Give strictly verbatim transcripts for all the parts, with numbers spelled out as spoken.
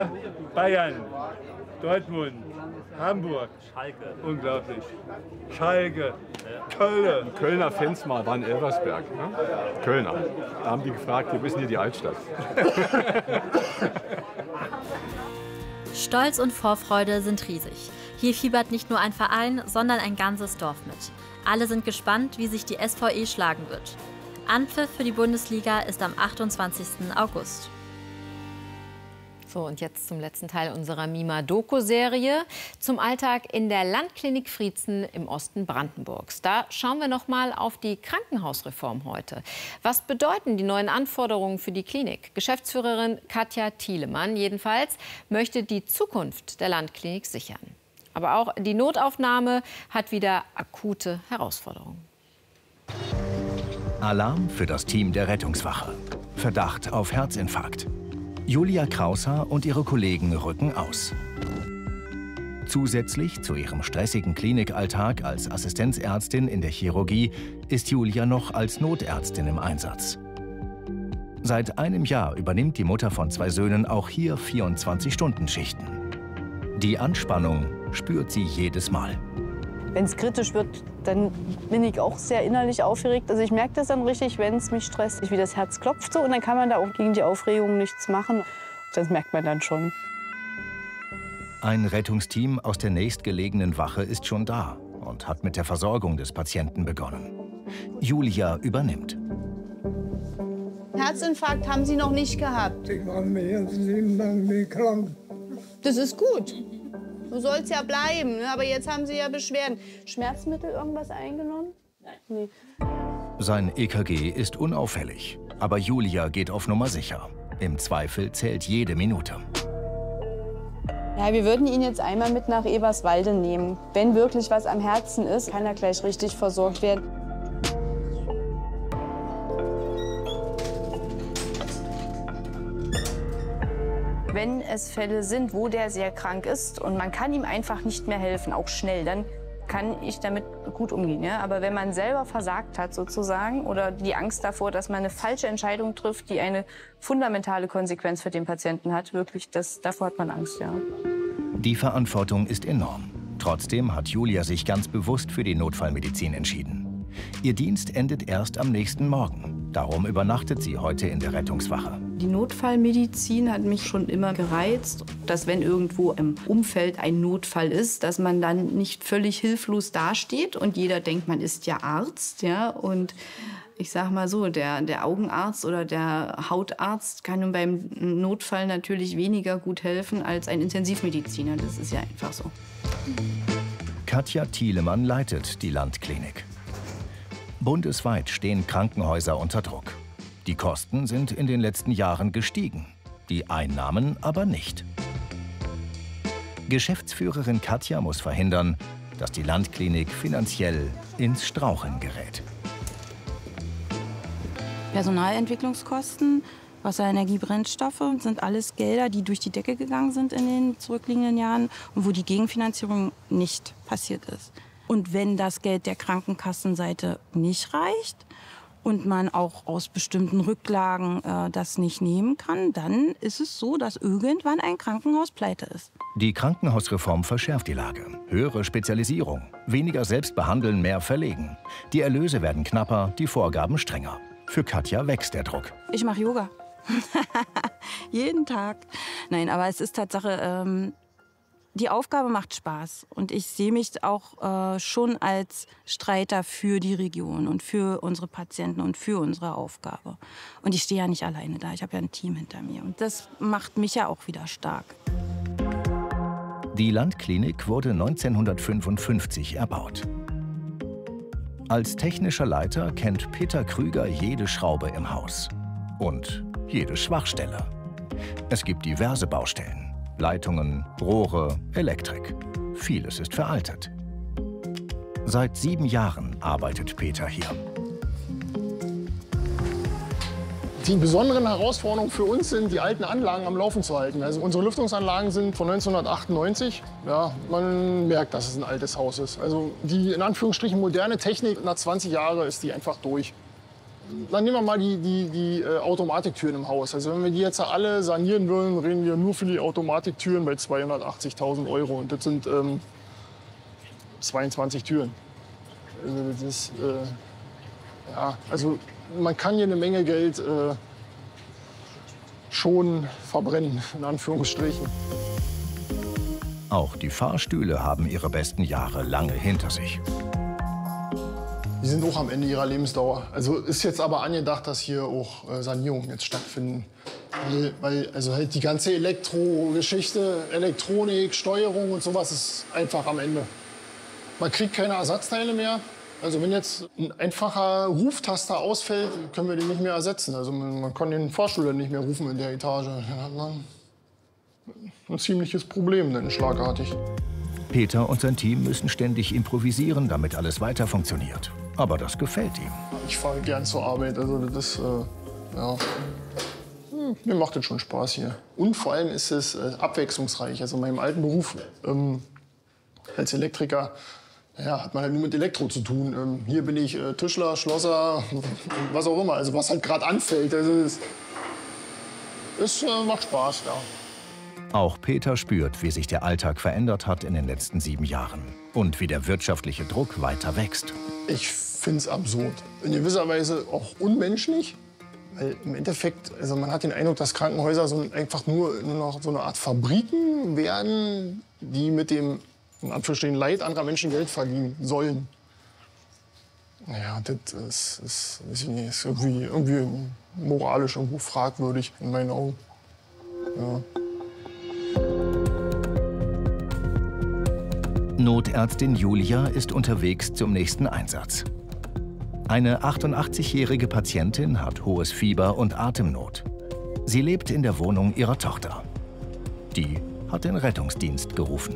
Bayern, Dortmund, Hamburg, Schalke. Unglaublich. Schalke, ja. Köln. Kölner Fans mal waren in Elversberg. Ne? Kölner. Da haben die gefragt, wir wissen hier die Altstadt. Stolz und Vorfreude sind riesig. Hier fiebert nicht nur ein Verein, sondern ein ganzes Dorf mit. Alle sind gespannt, wie sich die S V E schlagen wird. Anpfiff für die Bundesliga ist am achtundzwanzigsten August. So, und jetzt zum letzten Teil unserer Mima-Doku-Serie, zum Alltag in der Landklinik Friezen im Osten Brandenburgs. Da schauen wir noch mal auf die Krankenhausreform heute. Was bedeuten die neuen Anforderungen für die Klinik? Geschäftsführerin Katja Thielemann jedenfalls möchte die Zukunft der Landklinik sichern. Aber auch die Notaufnahme hat wieder akute Herausforderungen. Alarm für das Team der Rettungswache. Verdacht auf Herzinfarkt. Julia Kraushaar und ihre Kollegen rücken aus. Zusätzlich zu ihrem stressigen Klinikalltag als Assistenzärztin in der Chirurgie ist Julia noch als Notärztin im Einsatz. Seit einem Jahr übernimmt die Mutter von zwei Söhnen auch hier vierundzwanzig-Stunden-Schichten. Die Anspannung spürt sie jedes Mal. Wenn es kritisch wird, dann bin ich auch sehr innerlich aufgeregt. Also ich merke das dann richtig, wenn es mich stresst, wie das Herz klopft so. Und dann kann man da auch gegen die Aufregung nichts machen. Das merkt man dann schon. Ein Rettungsteam aus der nächstgelegenen Wache ist schon da und hat mit der Versorgung des Patienten begonnen. Julia übernimmt. Herzinfarkt haben Sie noch nicht gehabt. Ich war mein ganzes Leben lang nicht krank. Das ist gut. So soll es ja bleiben, ne? Aber jetzt haben Sie ja Beschwerden. Schmerzmittel irgendwas eingenommen? Nein. Nee. Sein E K G ist unauffällig, aber Julia geht auf Nummer sicher. Im Zweifel zählt jede Minute. Ja, wir würden ihn jetzt einmal mit nach Eberswalde nehmen. Wenn wirklich was am Herzen ist, kann er gleich richtig versorgt werden. Wenn es Fälle sind, wo der sehr krank ist und man kann ihm einfach nicht mehr helfen, auch schnell, dann kann ich damit gut umgehen. Ja? Aber wenn man selber versagt hat sozusagen oder die Angst davor, dass man eine falsche Entscheidung trifft, die eine fundamentale Konsequenz für den Patienten hat, wirklich, das, davor hat man Angst. Ja. Die Verantwortung ist enorm. Trotzdem hat Julia sich ganz bewusst für die Notfallmedizin entschieden. Ihr Dienst endet erst am nächsten Morgen. Darum übernachtet sie heute in der Rettungswache. Die Notfallmedizin hat mich schon immer gereizt, dass wenn irgendwo im Umfeld ein Notfall ist, dass man dann nicht völlig hilflos dasteht und jeder denkt, man ist ja Arzt. Ja? Und ich sage mal so, der, der Augenarzt oder der Hautarzt kann nun beim Notfall natürlich weniger gut helfen als ein Intensivmediziner. Das ist ja einfach so. Katja Thielemann leitet die Landklinik. Bundesweit stehen Krankenhäuser unter Druck. Die Kosten sind in den letzten Jahren gestiegen, die Einnahmen aber nicht. Geschäftsführerin Katja muss verhindern, dass die Landklinik finanziell ins Straucheln gerät. Personalentwicklungskosten, Wasser, Energie, Brennstoffe sind alles Gelder, die durch die Decke gegangen sind in den zurückliegenden Jahren und wo die Gegenfinanzierung nicht passiert ist. Und wenn das Geld der Krankenkassenseite nicht reicht und man auch aus bestimmten Rücklagen äh, das nicht nehmen kann, dann ist es so, dass irgendwann ein Krankenhaus pleite ist. Die Krankenhausreform verschärft die Lage. Höhere Spezialisierung, weniger selbst behandeln, mehr verlegen. Die Erlöse werden knapper, die Vorgaben strenger. Für Katja wächst der Druck. Ich mache Yoga. Jeden Tag. Nein, aber es ist Tatsache, ähm, die Aufgabe macht Spaß. Und ich sehe mich auch äh, schon als Streiter für die Region und für unsere Patienten und für unsere Aufgabe. Und ich stehe ja nicht alleine da, ich habe ja ein Team hinter mir. Und das macht mich ja auch wieder stark. Die Landklinik wurde neunzehnhundertfünfundfünfzig erbaut. Als technischer Leiter kennt Peter Krüger jede Schraube im Haus und jede Schwachstelle. Es gibt diverse Baustellen. Leitungen, Rohre, Elektrik. Vieles ist veraltet. Seit sieben Jahren arbeitet Peter hier. Die besonderen Herausforderungen für uns sind, die alten Anlagen am Laufen zu halten. Also unsere Lüftungsanlagen sind von neunzehnhundertachtundneunzig. Ja, man merkt, dass es ein altes Haus ist. Also die in Anführungsstrichen moderne Technik, nach zwanzig Jahren ist die einfach durch. Dann nehmen wir mal die, die, die äh, Automatiktüren im Haus. Also wenn wir die jetzt alle sanieren würden, reden wir nur für die Automatiktüren bei zweihundertachtzigtausend Euro. Und das sind ähm, zweiundzwanzig Türen. Also das ist, äh, ja, also man kann hier eine Menge Geld äh, schon verbrennen, in Anführungsstrichen. Auch die Fahrstühle haben ihre besten Jahre lange hinter sich. Die sind auch am Ende ihrer Lebensdauer. Also ist jetzt aber angedacht, dass hier auch äh, Sanierungen jetzt stattfinden. Weil, weil also halt die ganze Elektrogeschichte, Elektronik, Steuerung und sowas ist einfach am Ende. Man kriegt keine Ersatzteile mehr. Also wenn jetzt ein einfacher Ruftaster ausfällt, können wir den nicht mehr ersetzen. Also man, man kann den Fahrstuhl dann nicht mehr rufen in der Etage. Dann hat man ein ziemliches Problem, dann schlagartig. Peter und sein Team müssen ständig improvisieren, damit alles weiter funktioniert. Aber das gefällt ihm. Ich fahre gern zur Arbeit. Also das, äh, ja, hm, mir macht das schon Spaß hier. Und vor allem ist es äh, abwechslungsreich. Also in meinem alten Beruf ähm, als Elektriker, ja, hat man halt nur mit Elektro zu tun. Ähm, hier bin ich äh, Tischler, Schlosser, was auch immer. Also was halt gerade anfällt. Also es, es äh, macht Spaß, ja. Auch Peter spürt, wie sich der Alltag verändert hat in den letzten sieben Jahren und wie der wirtschaftliche Druck weiter wächst. Ich finde es absurd. In gewisser Weise auch unmenschlich. Weil im Endeffekt, also man hat den Eindruck, dass Krankenhäuser so einfach nur, nur noch so eine Art Fabriken werden, die mit dem in Anführungsstrichen Leid anderer Menschen Geld verdienen sollen. Naja, das ist, ist, weiß ich nicht, ist irgendwie, irgendwie moralisch irgendwo fragwürdig in meinen Augen. Ja. Notärztin Julia ist unterwegs zum nächsten Einsatz. Eine achtundachtzigjährige Patientin hat hohes Fieber und Atemnot. Sie lebt in der Wohnung ihrer Tochter. Die hat den Rettungsdienst gerufen.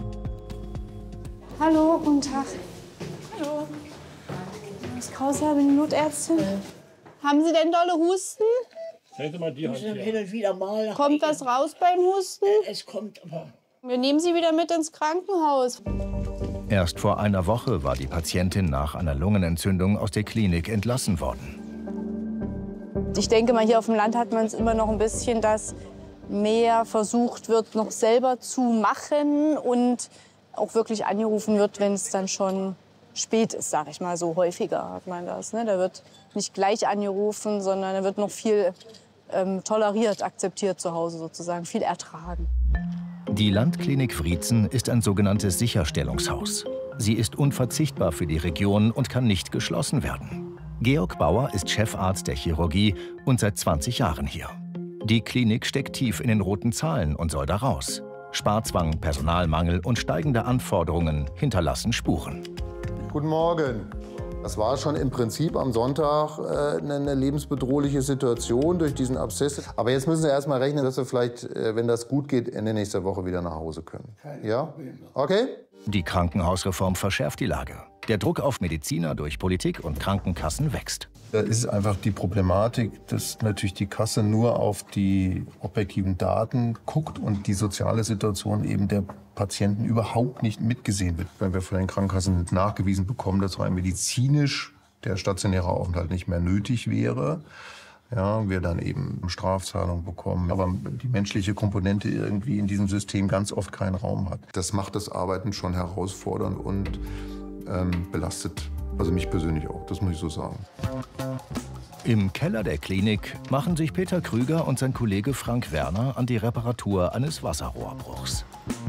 Hallo, guten Tag. Hallo. Miss Krause, bin die Notärztin. Ja. Haben Sie denn dolle Husten? Zeig mal die Hand hier. Wieder mal. Kommt was raus beim Husten? Es kommt aber. Wir nehmen Sie wieder mit ins Krankenhaus. Erst vor einer Woche war die Patientin nach einer Lungenentzündung aus der Klinik entlassen worden. Ich denke mal, hier auf dem Land hat man es immer noch ein bisschen, dass mehr versucht wird, noch selber zu machen und auch wirklich angerufen wird, wenn es dann schon spät ist, sag ich mal. So häufiger hat man das. Ne? Da wird nicht gleich angerufen, sondern da wird noch viel ähm, toleriert, akzeptiert zu Hause sozusagen, viel ertragen. Die Landklinik Wriezen ist ein sogenanntes Sicherstellungshaus. Sie ist unverzichtbar für die Region und kann nicht geschlossen werden. Georg Bauer ist Chefarzt der Chirurgie und seit zwanzig Jahren hier. Die Klinik steckt tief in den roten Zahlen und soll da raus. Sparzwang, Personalmangel und steigende Anforderungen hinterlassen Spuren. Guten Morgen. Das war schon im Prinzip am Sonntag äh, eine lebensbedrohliche Situation durch diesen Abszess. Aber jetzt müssen Sie erst mal rechnen, dass wir vielleicht, äh, wenn das gut geht, Ende nächster Woche wieder nach Hause können. Ja? Okay? Die Krankenhausreform verschärft die Lage. Der Druck auf Mediziner durch Politik und Krankenkassen wächst. Da ist einfach die Problematik, dass natürlich die Kasse nur auf die objektiven Daten guckt und die soziale Situation eben der Patienten überhaupt nicht mitgesehen wird. Wenn wir von den Krankenkassen nachgewiesen bekommen, dass rein medizinisch der stationäre Aufenthalt nicht mehr nötig wäre, ja, wir dann eben Strafzahlungen bekommen, aber die menschliche Komponente irgendwie in diesem System ganz oft keinen Raum hat. Das macht das Arbeiten schon herausfordernd und ähm, belastet, also mich persönlich auch, das muss ich so sagen. Im Keller der Klinik machen sich Peter Krüger und sein Kollege Frank Werner an die Reparatur eines Wasserrohrbruchs.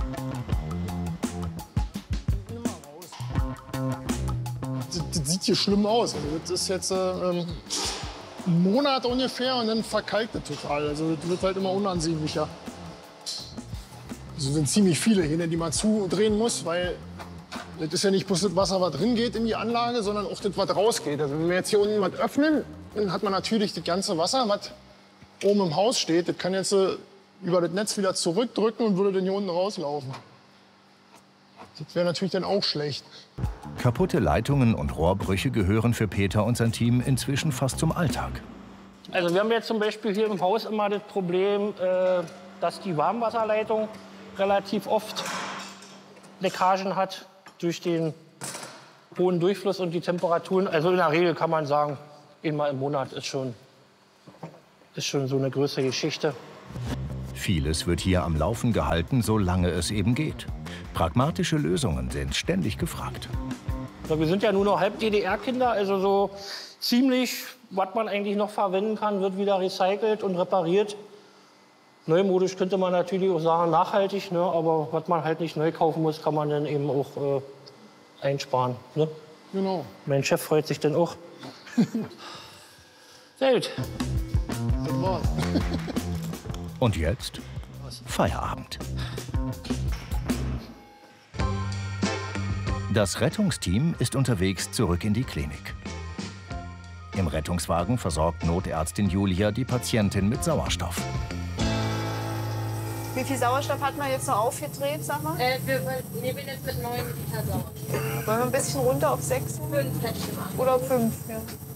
Das, das sieht hier schlimm aus. Also das ist jetzt äh, ähm, ein Monat ungefähr und dann verkalkt das total. Also das wird halt immer unansehnlicher. Also sind ziemlich viele hier, die man zudrehen muss, weil das ist ja nicht bloß das Wasser, was drin geht in die Anlage, sondern auch das, was rausgeht. Also wenn wir jetzt hier unten was öffnen, dann hat man natürlich das ganze Wasser, was oben im Haus steht, das kann jetzt äh, über das Netz wieder zurückdrücken und würde dann hier unten rauslaufen. Das wäre natürlich dann auch schlecht. Kaputte Leitungen und Rohrbrüche gehören für Peter und sein Team inzwischen fast zum Alltag. Also wir haben jetzt zum Beispiel hier im Haus immer das Problem, äh, dass die Warmwasserleitung relativ oft Leckagen hat durch den hohen Durchfluss und die Temperaturen. Also in der Regel kann man sagen, einmal im Monat ist schon, ist schon so eine größere Geschichte. Vieles wird hier am Laufen gehalten, solange es eben geht. Pragmatische Lösungen sind ständig gefragt. Wir sind ja nur noch Halb-D D R-Kinder, also so ziemlich, was man eigentlich noch verwenden kann, wird wieder recycelt und repariert. Neumodisch könnte man natürlich auch sagen, nachhaltig, ne? Aber was man halt nicht neu kaufen muss, kann man dann eben auch äh, einsparen. Ne? Genau. Mein Chef freut sich dann auch. Sehr gut. Das war's. Und jetzt Feierabend. Das Rettungsteam ist unterwegs zurück in die Klinik. Im Rettungswagen versorgt Notärztin Julia die Patientin mit Sauerstoff. Wie viel Sauerstoff hat man jetzt noch aufgedreht, sag mal? Äh, wir nehmen jetzt mit neun Liter Sauerstoff. Wollen wir ein bisschen runter auf sechs? Fünf hätte ich gemacht. Oder fünf, ja.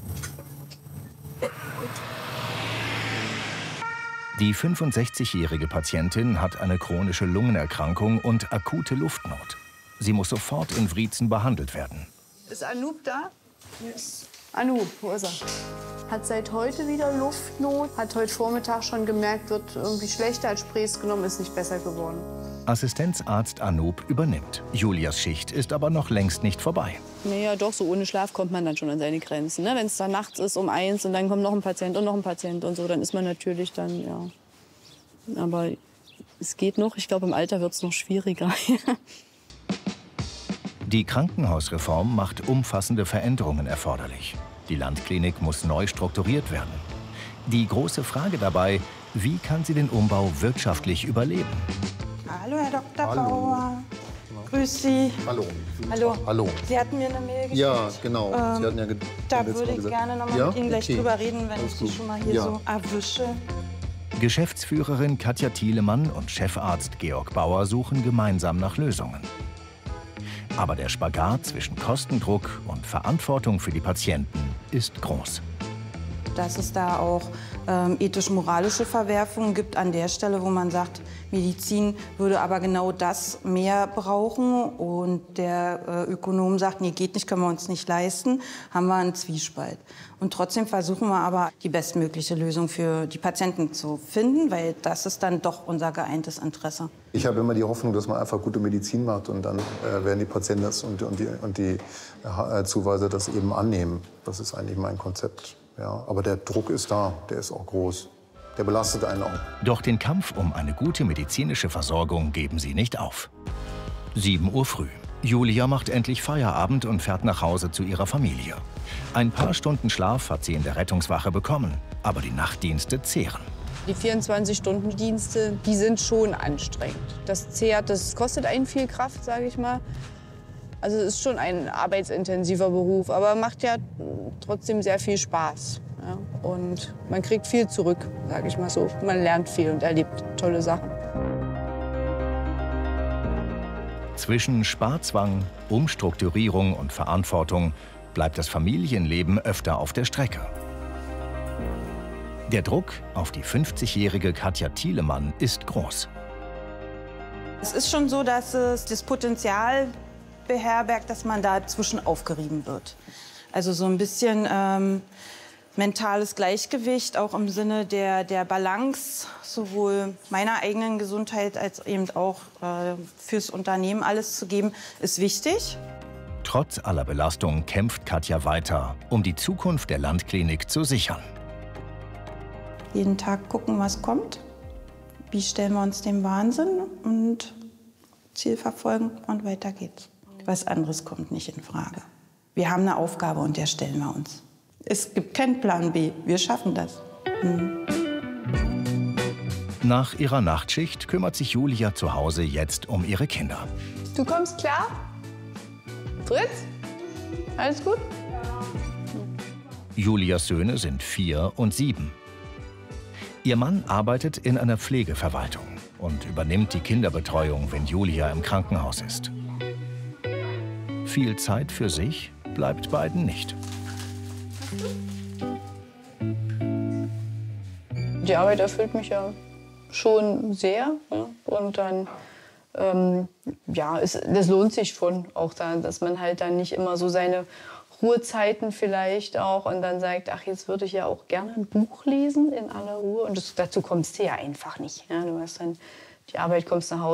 Die fünfundsechzigjährige Patientin hat eine chronische Lungenerkrankung und akute Luftnot. Sie muss sofort in Wriezen behandelt werden. Ist Anoop da? Yes. Anoop, wo ist er? Hat seit heute wieder Luftnot. Hat heute Vormittag schon gemerkt, wird irgendwie schlechter, als Spres genommen, ist nicht besser geworden. Assistenzarzt Anoop übernimmt. Julias Schicht ist aber noch längst nicht vorbei. Naja, doch, so ohne Schlaf kommt man dann schon an seine Grenzen. Ne? Wenn es dann nachts ist um eins und dann kommt noch ein Patient und noch ein Patient und so, dann ist man natürlich dann, ja. Aber es geht noch. Ich glaube, im Alter wird es noch schwieriger. Die Krankenhausreform macht umfassende Veränderungen erforderlich. Die Landklinik muss neu strukturiert werden. Die große Frage dabei, wie kann sie den Umbau wirtschaftlich überleben? Hallo, Herr Doktor Hallo. Bauer. Grüß Sie. Hallo. Hallo. Hallo. Sie hatten mir eine Mail geschickt. Ja, genau. Ähm, Sie hatten ja da letztes würde Mal ich gesagt. gerne noch mal Ja? mit Ihnen gleich Okay. drüber reden, wenn Alles ich Sie gut. schon mal hier Ja. so erwische. Geschäftsführerin Katja Thielemann und Chefarzt Georg Bauer suchen gemeinsam nach Lösungen. Aber der Spagat zwischen Kostendruck und Verantwortung für die Patienten ist groß. Dass es da auch ähm, ethisch-moralische Verwerfungen gibt an der Stelle, wo man sagt, Medizin würde aber genau das mehr brauchen. Und der äh, Ökonom sagt, nee, geht nicht, können wir uns nicht leisten, haben wir einen Zwiespalt. Und trotzdem versuchen wir aber, die bestmögliche Lösung für die Patienten zu finden, weil das ist dann doch unser geeintes Interesse. Ich habe immer die Hoffnung, dass man einfach gute Medizin macht und dann äh, werden die Patienten das und, und die, und die äh, Zuweise das eben annehmen. Das ist eigentlich mein Konzept. Ja, aber der Druck ist da, der ist auch groß. Der belastet einen auch. Doch den Kampf um eine gute medizinische Versorgung geben sie nicht auf. sieben Uhr früh. Julia macht endlich Feierabend und fährt nach Hause zu ihrer Familie. Ein paar Stunden Schlaf hat sie in der Rettungswache bekommen, aber die Nachtdienste zehren. Die vierundzwanzig-Stunden-Dienste, die sind schon anstrengend. Das zehrt, das kostet einen viel Kraft, sage ich mal. Also es ist schon ein arbeitsintensiver Beruf, aber macht ja trotzdem sehr viel Spaß. Ja? Und man kriegt viel zurück, sage ich mal so. Man lernt viel und erlebt tolle Sachen. Zwischen Sparzwang, Umstrukturierung und Verantwortung bleibt das Familienleben öfter auf der Strecke. Der Druck auf die fünfzigjährige Katja Thielemann ist groß. Es ist schon so, dass es das Potenzial beherbergt, dass man dazwischen aufgerieben wird. Also so ein bisschen ähm, mentales Gleichgewicht, auch im Sinne der, der Balance, sowohl meiner eigenen Gesundheit als eben auch äh, fürs Unternehmen alles zu geben, ist wichtig. Trotz aller Belastung kämpft Katja weiter, um die Zukunft der Landklinik zu sichern. Jeden Tag gucken, was kommt. Wie stellen wir uns dem Wahnsinn und Ziel verfolgen und weiter geht's. Was anderes kommt nicht in Frage. Wir haben eine Aufgabe und der stellen wir uns. Es gibt keinen Plan B. Wir schaffen das. Hm. Nach ihrer Nachtschicht kümmert sich Julia zu Hause jetzt um ihre Kinder. Du kommst klar? Fritz? Alles gut? Julias Söhne sind vier und sieben. Ihr Mann arbeitet in einer Pflegeverwaltung und übernimmt die Kinderbetreuung, wenn Julia im Krankenhaus ist. Viel Zeit für sich bleibt beiden nicht. Die Arbeit erfüllt mich ja schon sehr. Ja? Und dann, ähm, ja, es, das lohnt sich schon auch da, dass man halt dann nicht immer so seine Ruhezeiten vielleicht auch und dann sagt, ach, jetzt würde ich ja auch gerne ein Buch lesen in aller Ruhe. Und das, dazu kommst du ja einfach nicht. Ja? Du hast dann die Arbeit, kommst nach Hause.